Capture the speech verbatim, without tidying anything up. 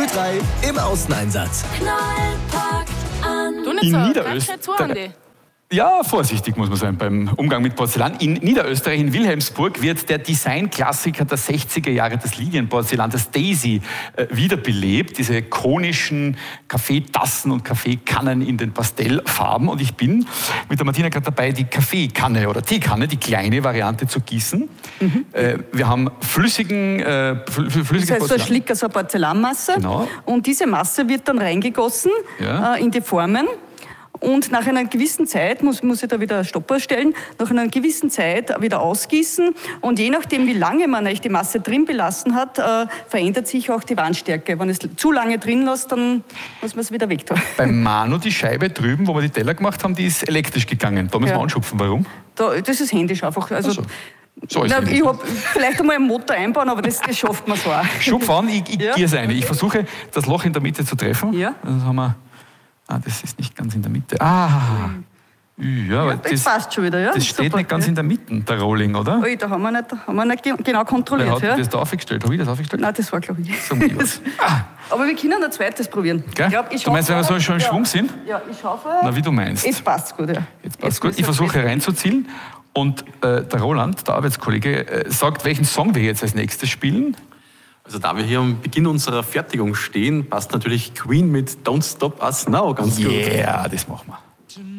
drei im Außeneinsatz. Knall packt an. Du nicht In so, Niederösterreich- zu, Andi. Ja, vorsichtig muss man sein beim Umgang mit Porzellan. In Niederösterreich, in Wilhelmsburg, wird der Designklassiker der sechziger Jahre, das Linienporzellan, das Daisy, äh, wiederbelebt. Diese konischen Kaffeetassen und Kaffeekannen in den Pastellfarben. Und ich bin mit der Martina gerade dabei, die Kaffeekanne oder Teekanne, die kleine Variante zu gießen. Mhm. Äh, wir haben flüssigen, äh, fl flüssige Das heißt, so ein Porzellan. Schlicker, so eine Porzellanmasse. Genau. Und diese Masse wird dann reingegossen Ja. äh, in die Formen. Und nach einer gewissen Zeit, muss, muss ich da wieder Stopper stellen, nach einer gewissen Zeit wieder ausgießen. Und je nachdem, wie lange man eigentlich die Masse drin belassen hat, äh, verändert sich auch die Wandstärke. Wenn es zu lange drin lässt, dann muss man es wieder weg tun. Bei Manu, die Scheibe drüben, wo wir die Teller gemacht haben, die ist elektrisch gegangen. Da müssen wir Ja. anschupfen. Warum? Da, das ist händisch einfach. Also, Ach so. So ist na, es. ich hab vielleicht einmal einen Motor einbauen, aber das, das schafft man so auch. Schupf an, ich, ich Ja. gieße eine. Ich versuche, das Loch in der Mitte zu treffen. Ja. Also haben wir, ah, das ist nicht ganz in der Mitte. Ah, ja, aber Das das, passt schon wieder, ja. das steht Super, nicht ganz ja. in der Mitte, der Rolling, oder? Ui, da haben wir nicht, haben wir nicht ge- genau Wer kontrolliert. hat Ja? das da aufgestellt? Habe ich das aufgestellt? Nein, das war, glaube ich. So, ich was. Ah, Aber wir können ein zweites probieren. gell? Ich glaub, ich Du meinst, wenn wir so hoffe- schon im ja. Schwung sind? Ja, ich hoffe. Na, wie du meinst. Jetzt passt gut, ja. Jetzt passt Jetzt gut. muss Ich es versuche besser. reinzuzielen. Und äh, der Roland, der Arbeitskollege, äh, sagt, welchen Song wir jetzt als nächstes spielen. Also da wir hier am Beginn unserer Fertigung stehen, passt natürlich Queen mit Don't Stop Us Now ganz gut. Yeah, das machen wir.